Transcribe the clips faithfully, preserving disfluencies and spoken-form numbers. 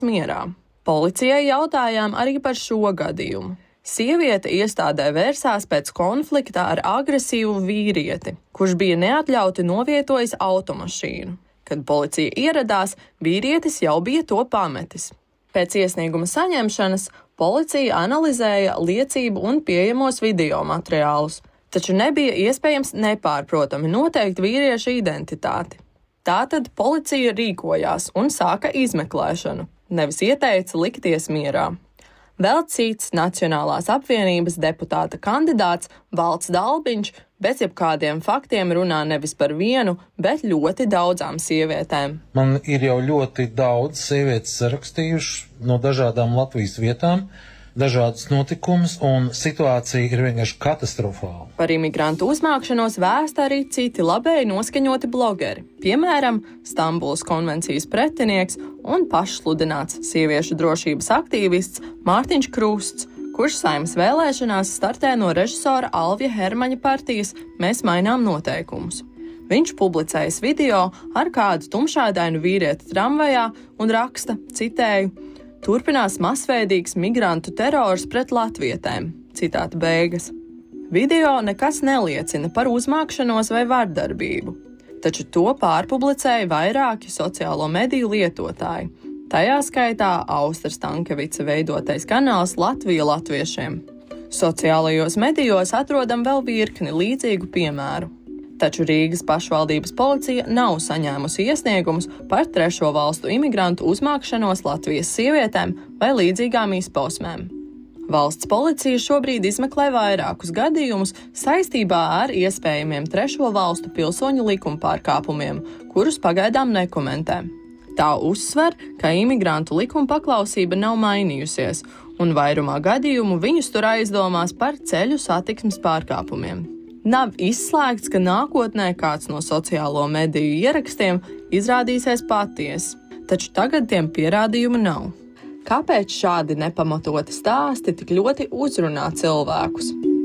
mierā. Policijai jautājām arī par šo gadījumu. Sieviete iestādē vērsās pēc konflikta ar agresīvu vīrieti, kurš bija neatļauti novietojis automašīnu. Kad policija ieradās, vīrietis jau bija to pametis. Pēc iesnieguma saņemšanas policija analizēja liecību un pieejamos video materiālus, taču nebija iespējams nepārprotami noteikt vīrieša identitāti. Tātad policija rīkojās un sāka izmeklēšanu, nevis ieteica likties mierā. Vēl cits Nacionālās apvienības deputāta kandidāts Valds Dalbiņš bez jebkādiem faktiem runā nevis par vienu, bet ļoti daudzām sievietēm. Man ir jau ļoti daudz sievietes sarakstījuši no dažādām Latvijas vietām, dažādas notikumus, un situācija ir vienkārši katastrofāla. Par imigrantu uzmākšanos vēsta arī citi labēji noskaņoti blogeri, piemēram, Stambulas konvencijas pretinieks un pašsludināts sieviešu drošības aktīvists Mārtiņš Krusts, kurš Saeimas vēlēšanās startē no režisora Alvija Hermaņa partijas Mēs mainām noteikumus. Viņš publicējas video ar kādu tumšādainu vīrieti tramvajā un raksta, citēju, turpinās masveidīgs migrantu terors pret latvietēm. Citāta beigas. Video nekas neliecina par uzmākšanos vai vardarbību, taču to pārpublicēja vairāki sociālo mediju lietotāji. Tajā skaitā Austra Stankevica veidotais kanāls Latvija latviešiem. Sociālajos medijos atrodam vēl virkni līdzīgu piemēru. Taču Rīgas pašvaldības policija nav saņēmusi iesniegumus par trešo valstu imigrantu uzmākšanos Latvijas sievietēm vai līdzīgām izpausmēm. Valsts policija šobrīd izmeklē vairākus gadījumus saistībā ar iespējamiem trešo valstu pilsoņu likumpārkāpumiem, kurus pagaidām nekomentē. Tā uzsver, ka imigrantu likuma paklausība nav mainījusies, un vairumā gadījumu viņus tur aizdomās par ceļu satiksmes pārkāpumiem. Nav izslēgts, ka nākotnē kāds no sociālo mediju ierakstiem izrādīsies patiess, taču tagad tiem pierādījumu nav. Kāpēc šādi nepamatoti stāsti tik ļoti uzrunā cilvēkus?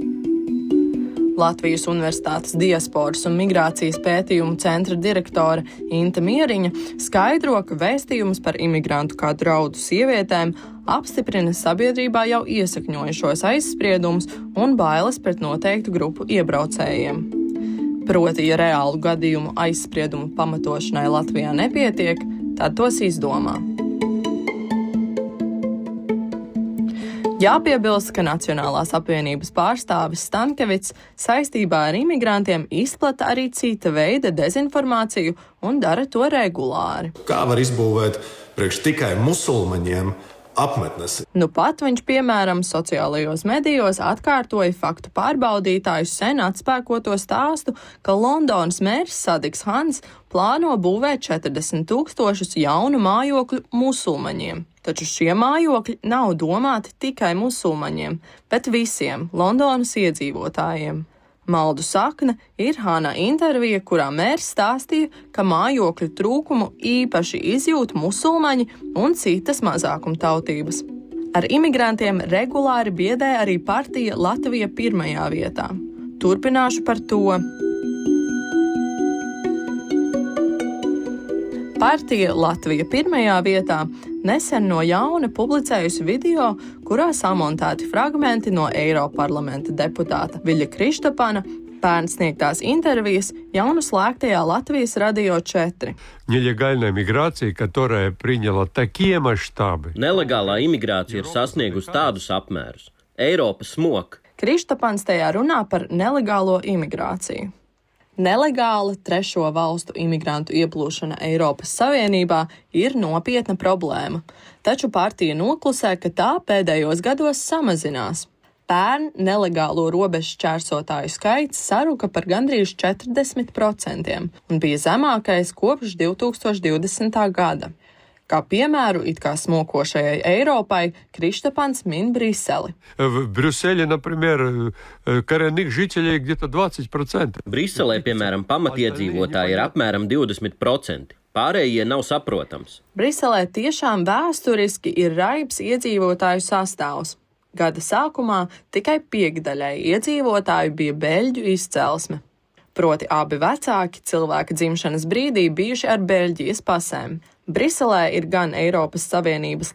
Latvijas Universitātes diasporas un migrācijas pētījumu centra direktore Inta Mieriņa skaidro, ka vēstījums par imigrantu kā draudu sievietēm apstiprina sabiedrībā jau iesakņojušos aizspriedumus un bailes pret noteiktu grupu iebraucējiem. Proti, ja reālu gadījumu aizspriedumu pamatošanai Latvijā nepietiek, tad tos izdomā. Jāpiebilst, ka Nacionālās apvienības pārstāvis Stankevits saistībā ar imigrantiem izplata arī cita veida dezinformāciju un dara to regulāri. Kā var izbūvēt priekš tikai musulmaņiem apmetnes? Nu pat viņš, piemēram, sociālajos medijos atkārtoja faktu pārbaudītāju sen atspēkoto stāstu, ka Londonas mērs Sadiks Hans plāno būvēt četrdesmit tūkstošus jaunu mājokļu musulmaņiem. Taču šie mājokļi nav domāti tikai musulmaņiem, bet visiem Londonas iedzīvotājiem. Maldu sakne ir Hana intervija, kurā mērs stāstīja, ka mājokļu trūkumu īpaši izjūt musulmaņi un citas mazākumtautības. Ar imigrantiem regulāri biedē arī partija Latvija pirmajā vietā. Turpināšu par to. Partija Latvija pirmajā vietā nesen no jauna publicējusi video, kurā samontēti fragmenti no Eiroparlamenta deputāta Viļa Krištapana pērn sniegtās intervijas jaunu slēgtajā Latvijas Radio četri. Нелегальная миграция, которая приняла такие масштабы. Nelegālā imigrācija ir sasniegusi tādus apmērus. Eiropa smok. Krištapans tajā runā par nelegālo imigrāciju. Nelegāla trešo valstu imigrantu ieplūšana Eiropas Savienībā ir nopietna problēma, taču partija noklusē, ka tā pēdējos gados samazinās. Pērn nelegālo robežu šķērsotāju skaits saruka par gandrīz četrdesmit procentiem un bija zemākais kopš divi tūkstoši divdesmitā gada. Kā piemēru it kā smokošajai Eiropai, Krištapans min Briseli. В Брюсселе, например, коренных жителей где-то двадцать процентов. Briselē, piemēram, pamatiedzīvotāji ir apmēram divdesmit procenti. Pārējie nav saprotams. Briselē tiešām vēsturiski ir raibs iedzīvotāju sastāvs. Gada sākumā tikai piekdaļai iedzīvotāju bija beļģu izcelsme. Proti abi vecāki cilvēka dzimšanas brīdī bijuši ar Beļģijas pasēm. Briselē ir gan Eiropas Savienības